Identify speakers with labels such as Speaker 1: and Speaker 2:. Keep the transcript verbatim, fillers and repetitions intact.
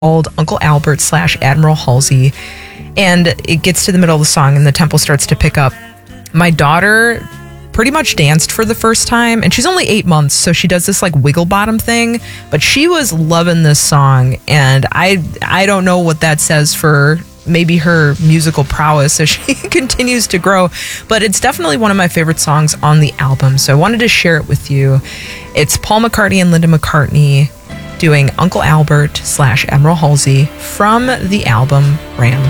Speaker 1: called Uncle Albert slash Admiral Halsey. And it gets to the middle of the song and the tempo starts to pick up. My daughter pretty much danced for the first time, and she's only eight months, so she does this like wiggle bottom thing, but she was loving this song, and I I don't know what that says for maybe her musical prowess as she continues to grow, but it's definitely one of my favorite songs on the album, so I wanted to share it with you. It's Paul McCartney and Linda McCartney doing Uncle Albert slash Admiral Halsey from the album Ram.